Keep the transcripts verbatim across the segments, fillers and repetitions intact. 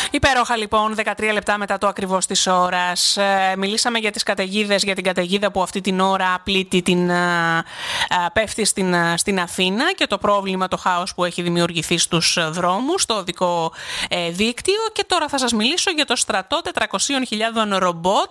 Υπέροχα λοιπόν, δεκατρία λεπτά μετά το ακριβώς της ώρας. Ε, μιλήσαμε για τις καταιγίδες, για την καταιγίδα που αυτή την ώρα πλήττει την, α, α, πέφτει στην, α, στην Αθήνα και το πρόβλημα, το χάος που έχει δημιουργηθεί στους δρόμους, στο οδικό ε, δίκτυο. Και τώρα θα σας μιλήσω για το στρατό τετρακόσιες χιλιάδες ρομπότ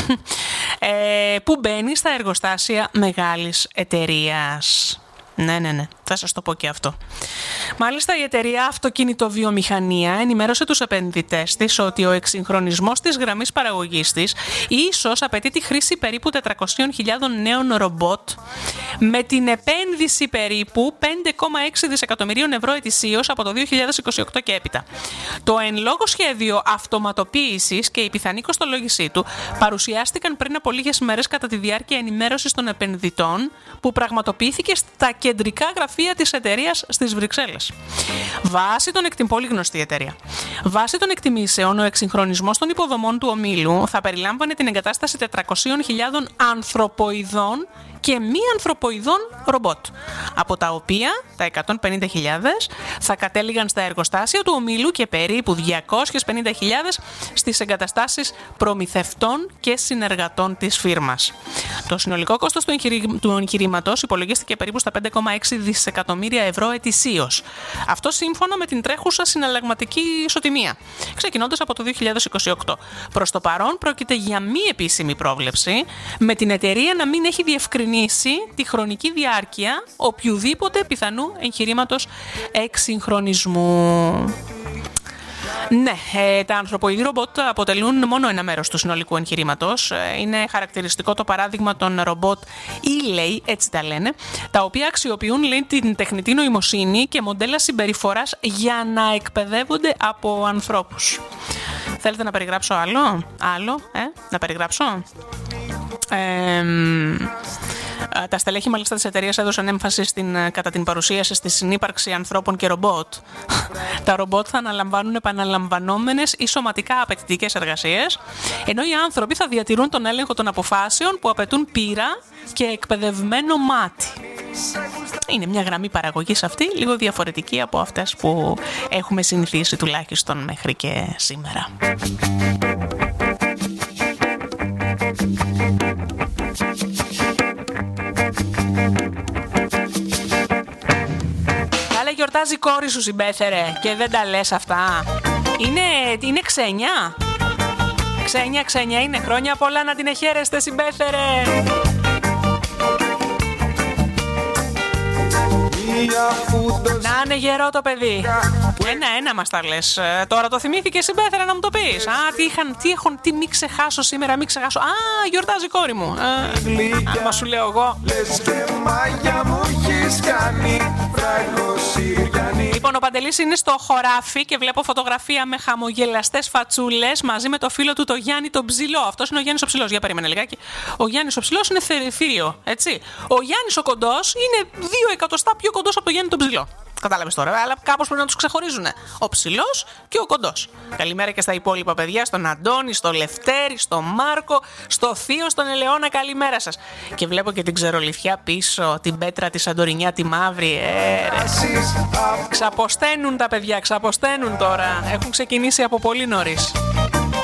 ε, που μπαίνει στα εργοστάσια μεγάλης εταιρείας. Ναι, ναι, ναι. Θα σας το πω και αυτό. Μάλιστα, η εταιρεία Αυτοκινητοβιομηχανία ενημέρωσε τους επενδυτές της ότι ο εξυγχρονισμός της γραμμής παραγωγής της ίσως απαιτεί τη χρήση περίπου τετρακόσιες χιλιάδες νέων ρομπότ με την επένδυση περίπου πέντε κόμμα έξι δισεκατομμυρίων ευρώ ετησίως από το δύο χιλιάδες είκοσι οκτώ και έπειτα. Το εν λόγω σχέδιο αυτοματοποίησης και η πιθανή κοστολόγησή του παρουσιάστηκαν πριν από λίγες μέρες κατά τη διάρκεια ενημέρωσης των επενδυτών που πραγματοποιήθηκε στα κεντρικά γραφεία της εταιρείας στις Βρυξέλλες. Βάσει των εκτιμ... Πολύ γνωστή εταιρεία. Βάσει των εκτιμήσεων, ο εξυγχρονισμός των υποδομών του ομίλου θα περιλάμβανε την εγκατάσταση τετρακόσιες χιλιάδες ανθρωποειδών και μη ανθρωποειδών ρομπότ, από τα οποία τα εκατόν πενήντα χιλιάδες θα κατέληγαν στα εργοστάσια του ομίλου και περίπου διακόσιες πενήντα χιλιάδες στις εγκαταστάσεις προμηθευτών και συνεργατών της φίρμας. Το συνολικό κόστος του, εγχειρι... του εγχειρήματος υπολογίστηκε περίπου στα πέντε κόμμα έξι δισεκατομμύρια ευρώ ετησίως. Αυτό σύμφωνα με την τρέχουσα συναλλαγματική ισοτιμία, ξεκινώντας από το δύο χιλιάδες είκοσι οκτώ. Προς το παρόν πρόκειται για μη επίσημη πρόβλεψη, με την εταιρεία να μην έχει διευκρινίσει τη χρονική διάρκεια οποιουδήποτε πιθανού εγχειρήματος εξυγχρονισμού. Ναι, ε, τα ανθρωποειδή ρομπότ αποτελούν μόνο ένα μέρος του συνολικού εγχειρήματος. Είναι χαρακτηριστικό το παράδειγμα των ρομπότ E-Lay, έτσι τα λένε, τα οποία αξιοποιούν, λέει, την τεχνητή νοημοσύνη και μοντέλα συμπεριφοράς για να εκπαιδεύονται από ανθρώπους. Θέλετε να περιγράψω άλλο? Άλλο, ε, να περιγράψω? Ε, τα στελέχη μάλιστα της εταιρείας έδωσαν έμφαση στην, κατά την παρουσίαση στη συνύπαρξη ανθρώπων και ρομπότ. Τα ρομπότ θα αναλαμβάνουν επαναλαμβανόμενες ή σωματικά απαιτητικές εργασίες, ενώ οι άνθρωποι θα διατηρούν τον έλεγχο των αποφάσεων που απαιτούν πείρα και εκπαιδευμένο μάτι. Είναι μια γραμμή παραγωγής αυτή, λίγο διαφορετική από αυτές που έχουμε συνηθίσει τουλάχιστον μέχρι και σήμερα. Καλά γιορτάζει η κόρη σου, συμπέθερε, και δεν τα λες αυτά. Είναι, είναι ξένια. Ξένια, ξένια είναι. Χρόνια πολλά να την εχαίρεστε, συμπέθερε. Να είναι γερό το παιδί. Ένα-ένα μας τα λες. Ε, τώρα το θυμήθηκε, συμπέθερα, να μου το πεις. Α, τι είχαν, τι έχουν, τι μη ξεχάσω σήμερα, μη ξεχάσω. Α, γιορτάζει η κόρη μου. Ε, άμα σου λέω εγώ. Λοιπόν, ο Παντελής είναι στο χωράφι και βλέπω φωτογραφία με χαμογελαστές φατσούλες μαζί με το φίλο του, το Γιάννη τον Ψηλό. Αυτός είναι ο Γιάννης ο Ψηλός. Για περίμενε λιγάκι. Ο Γιάννης ο Ψηλός είναι θηρίο, έτσι. Ο Γιάννης ο Κοντός είναι δύο εκατοστά πιο κοντός από το Γιάννη τον Ψηλό. Κατάλαβες τώρα, αλλά κάπως πρέπει να τους ξεχωρίζουν. Ο Ψηλός και ο Κοντός. Καλημέρα και στα υπόλοιπα παιδιά, στον Αντώνη, στο Λευτέρη, στο Μάρκο, στο Θείο, στον Ελαιώνα, καλημέρα σας. Και βλέπω και την ξερολιθιά πίσω, την Πέτρα, τη Σαντορινιά, τη μαύρη. Ε, ξαποσταίνουν τα παιδιά, ξαποσταίνουν τώρα. Έχουν ξεκινήσει από πολύ νωρίς.